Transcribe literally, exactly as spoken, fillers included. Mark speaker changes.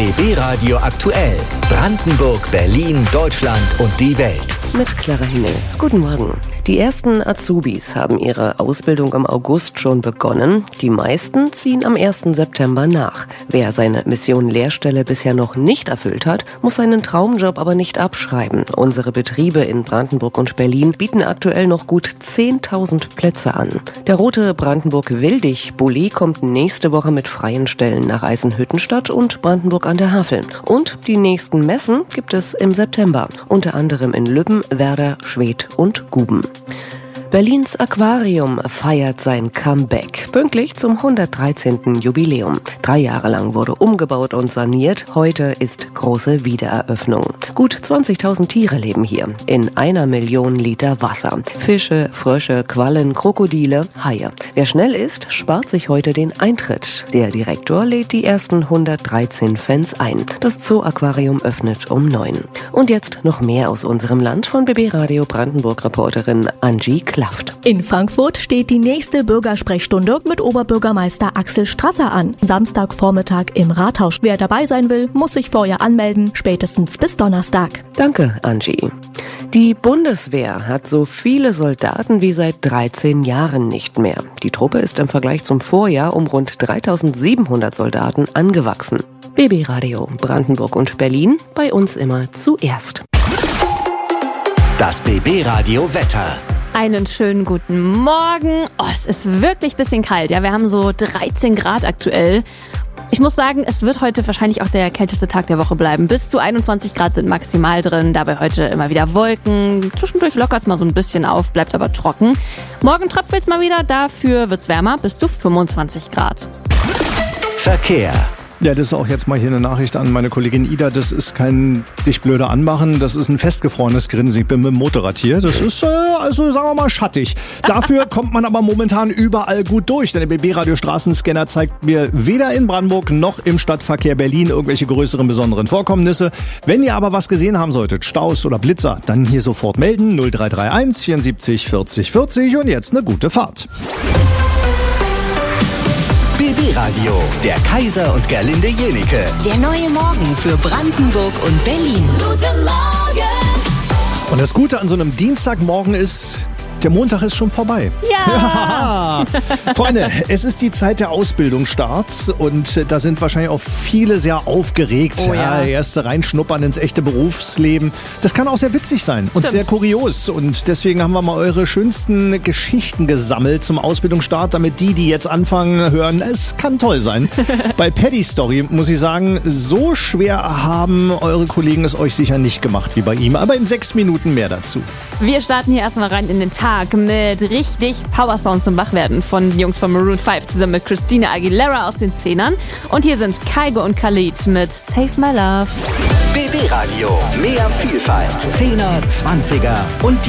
Speaker 1: B B Radio aktuell. Brandenburg, Berlin, Deutschland und die Welt.
Speaker 2: Mit Clara Himmel. Guten Morgen. Die ersten Azubis haben ihre Ausbildung im August schon begonnen. Die meisten ziehen am ersten September nach. Wer seine Mission Lehrstelle bisher noch nicht erfüllt hat, muss seinen Traumjob aber nicht abschreiben. Unsere Betriebe in Brandenburg und Berlin bieten aktuell noch gut zehntausend Plätze an. Der rote Brandenburg-Wildig-Bulli kommt nächste Woche mit freien Stellen nach Eisenhüttenstadt und Brandenburg an der Havel. Und die nächsten Messen gibt es im September, unter anderem in Lübben, Werder, Schwedt und Guben. Berlins Aquarium feiert sein Comeback, pünktlich zum hundertdreizehnten Jubiläum. Drei Jahre lang wurde umgebaut und saniert. Heute ist große Wiedereröffnung. Gut zwanzigtausend Tiere leben hier in einer Million Liter Wasser. Fische, Frösche, Quallen, Krokodile, Haie. Wer schnell ist, spart sich heute den Eintritt. Der Direktor lädt die ersten hundertdreizehn Fans ein. Das Zoo-Aquarium öffnet um neun. Und jetzt noch mehr aus unserem Land von B B Radio Brandenburg-Reporterin Angie Klaft.
Speaker 3: In Frankfurt steht die nächste Bürgersprechstunde mit Oberbürgermeister Axel Strasser an. Samstagvormittag im Rathaus. Wer dabei sein will, muss sich vorher anmelden, spätestens bis Donnerstag.
Speaker 2: Danke, Angie. Die Bundeswehr hat so viele Soldaten wie seit dreizehn Jahren nicht mehr. Die Truppe ist im Vergleich zum Vorjahr um rund dreitausendsiebenhundert Soldaten angewachsen. B B Radio Brandenburg und Berlin, bei uns immer zuerst.
Speaker 1: Das B B Radio Wetter.
Speaker 4: Einen schönen guten Morgen. Oh, es ist wirklich ein bisschen kalt. Ja, wir haben so dreizehn Grad aktuell. Ich muss sagen, es wird heute wahrscheinlich auch der kälteste Tag der Woche bleiben. Bis zu einundzwanzig Grad sind maximal drin. Dabei heute immer wieder Wolken. Zwischendurch lockert es mal so ein bisschen auf, bleibt aber trocken. Morgen tröpfelt es mal wieder. Dafür wird es wärmer, bis zu fünfundzwanzig Grad.
Speaker 1: Verkehr.
Speaker 5: Ja, das ist auch jetzt mal hier eine Nachricht an meine Kollegin Ida. Das ist kein dich blöde anmachen, das ist ein festgefrorenes Grinsen. Ich bin mit dem Motorrad hier. Das ist, äh, also sagen wir mal, schattig. Dafür kommt man aber momentan überall gut durch. Denn der B B-Radio Straßenscanner zeigt mir weder in Brandenburg noch im Stadtverkehr Berlin irgendwelche größeren besonderen Vorkommnisse. Wenn ihr aber was gesehen haben solltet, Staus oder Blitzer, dann hier sofort melden. null drei drei eins vierundsiebzig vierzig vierzig und jetzt eine gute Fahrt.
Speaker 1: B B Radio, der Kaiser und Gerlinde Jenike.
Speaker 6: Der neue Morgen für Brandenburg und Berlin. Guten Morgen!
Speaker 5: Und das Gute an so einem Dienstagmorgen ist, der Montag ist schon vorbei.
Speaker 4: Ja!
Speaker 5: Freunde, es ist die Zeit der Ausbildungsstart und da sind wahrscheinlich auch viele sehr aufgeregt.
Speaker 4: Oh ja.
Speaker 5: Ja, erste reinschnuppern ins echte Berufsleben. Das kann auch sehr witzig sein und
Speaker 4: Stimmt.
Speaker 5: sehr kurios. Und deswegen haben wir mal eure schönsten Geschichten gesammelt zum Ausbildungsstart, damit die, die jetzt anfangen, hören, es kann toll sein. Bei Paddy Story muss ich sagen, so schwer haben eure Kollegen es euch sicher nicht gemacht wie bei ihm. Aber in sechs Minuten mehr dazu.
Speaker 4: Wir starten hier erstmal rein in den Tag mit richtig Power-Sound zum Wachwerden von den Jungs von Maroon fünf zusammen mit Christina Aguilera aus den Zehnern. Und hier sind Kygo und Khalid mit Save My Love.
Speaker 1: B B Radio, mehr Vielfalt. Zehner, Zwanziger und